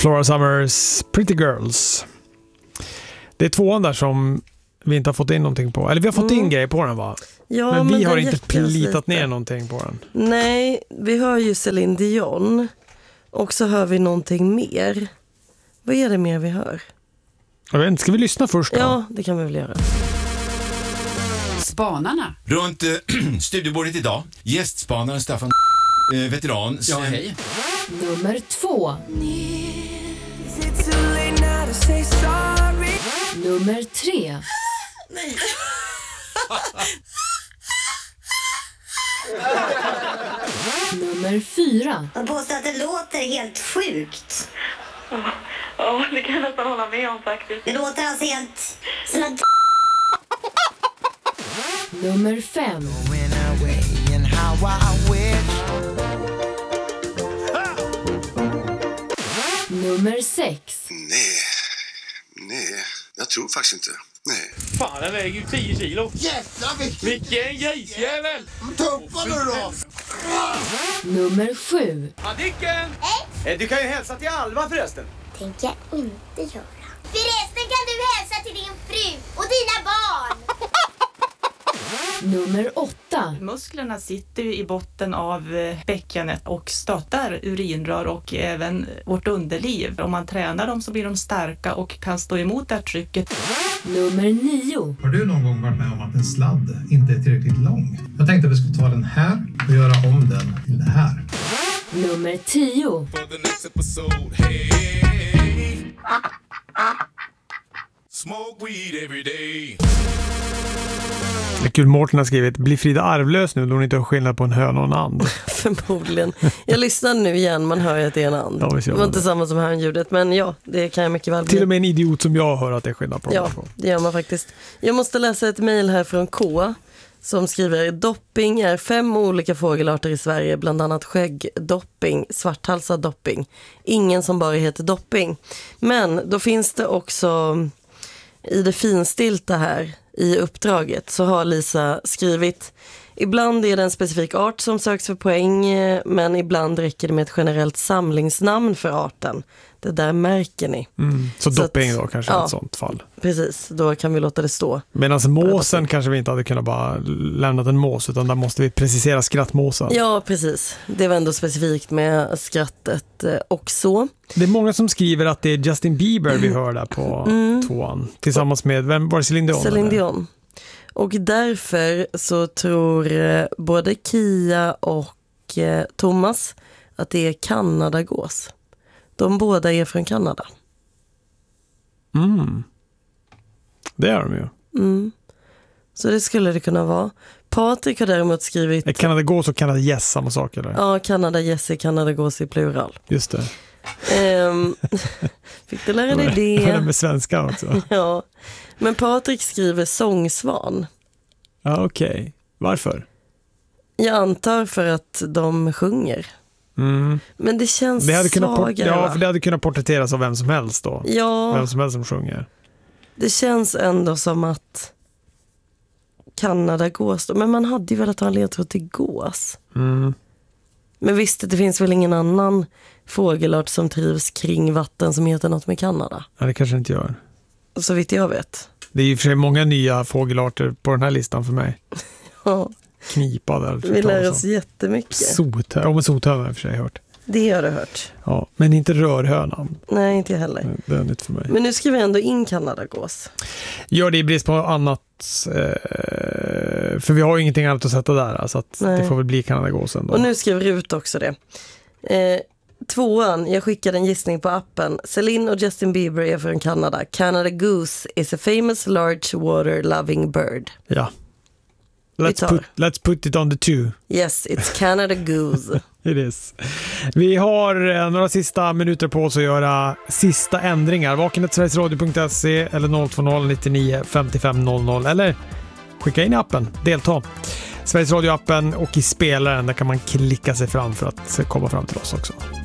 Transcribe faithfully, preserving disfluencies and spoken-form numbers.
Flora Summers Pretty Girls. Det är tvåan där som vi inte har fått in någonting på. Eller vi har fått mm. in grejer på den, va? Ja, men vi men har inte plitat lite. ner någonting på den. Nej, vi hör ju Celine Dion. Och så hör vi någonting mer. Vad är det mer vi hör? Jag vet inte, ska vi lyssna först då? Ja, det kan vi väl göra. Spanarna. Runt äh, studiebordet idag, gästspanaren Staffan, äh, veteran. Ja, hej. Nummer två. Nummer tre. Nej. Nummer fyra. Man påstår att det låter helt sjukt. Ja, det kan jag nästan hålla med om faktiskt. Det låter alltså helt som en... Nummer fem. Nummer sex. Nej, nej, jag tror faktiskt inte. Nej. Fan, den väger ju tio kilo. Jävlar, vilken... Vilken grisjävel! Tuppa nu då! Nummer sju. Andiken! Hej! Du kan ju hälsa till Alva förresten. Tänker jag inte göra. Förresten kan du hälsa till din fru och dina barn. Nummer åtta. Musklerna sitter ju i botten av bäckenet och stöttar urinrör och även vårt underliv. Om man tränar dem så blir de starka och kan stå emot det här trycket. Nummer nio. Har du någon gång varit med om att en sladd inte är tillräckligt lång? Jag tänkte att vi skulle ta den här och göra om den till det här. Nummer tio. Smoke weed every day. Det är kul, Mårten har skrivit: blir Frida arvlös nu då hon inte har skillnad på en höna och en and? Förmodligen. Jag lyssnar nu igen, man hör ju att det är en and. Ja, det var inte det. Samma som hörnljudet, men ja, det kan jag mycket väl bli. Till och med en idiot som jag hör att det är skillnad på. Ja, det gör man faktiskt. Jag måste läsa ett mejl här från K som skriver: dopping är fem olika fågelarter i Sverige, bland annat skäggdopping, svarthalsad dopping. Ingen som bara heter dopping. Men då finns det också i det finstilta här i uppdraget så har Lisa skrivit: ibland är det en specifik art som söks för poäng, men ibland räcker det med ett generellt samlingsnamn för arten. Det där märker ni. Mm. Så, så dopping att, då kanske ja, ett sånt fall. Precis, då kan vi låta det stå. Medan måsen kanske vi inte hade kunnat bara lämna en mås, utan där måste vi precisera skrattmåsen. Ja, precis. Det var ändå specifikt med skrattet också. Det är många som skriver att det är Justin Bieber vi hör där på mm. tvåan. Tillsammans med, vem var det, Celine Dion? Celine Dion. Och därför så tror både Kia och Thomas att det är Kanadagås. De båda är från Kanada. Mm. Det är de ju. Mm. Så det skulle det kunna vara. Patrik har däremot skrivit... Är Kanadagås och Kanada-gäss samma sak eller? Ja, Kanada-gäss är Kanadagås i plural. Just det. Um, fick du lära dig det? Det med svenska också. Ja. Men Patrik skriver sångsvan. Ja, okej. Okay. Varför? Jag antar för att de sjunger. Mm. Men det känns det hade kunnat svagare, Ja, va? för det hade kunnat porträtteras av vem som helst då. Ja. Vem som helst som sjunger. Det känns ändå som att Kanada gås då. Men man hade ju velat ha en ledtråd till gås. Mm. Men visst, det finns väl ingen annan fågelart som trivs kring vatten som heter något med Kanada? Ja, det kanske inte gör. Så vitt jag vet. Det är ju för sig många nya fågelarter på den här listan för mig. Ja. Knipa där. Vi lär oss jättemycket. Sothö- ja, men sothöna har jag för sig hört. Det har du hört. Ja, men inte rörhönan. Nej, inte jag heller. Det är nytt för mig. Men nu skriver jag ändå in Kanadagås. Ja, det är brist på annat. Eh, för vi har ju ingenting annat att sätta där. Så att det får väl bli Kanadagåsen då. Och nu skriver Rut också det. Eh, tvåan, jag skickade en gissning på appen. Celine och Justin Bieber är från Kanada. Canada Goose is a famous large water loving bird. Ja. Let's put, let's put it on the two. Yes, it's Canada Goose. It is. Vi har eh, några sista minuter på oss att göra sista ändringar. Vakenet sveriges radio punkt se eller noll två noll nittionio femtiofem noll noll eller skicka in i appen. Delta. Sveriges Radio-appen och i spelaren där kan man klicka sig fram för att komma fram till oss också.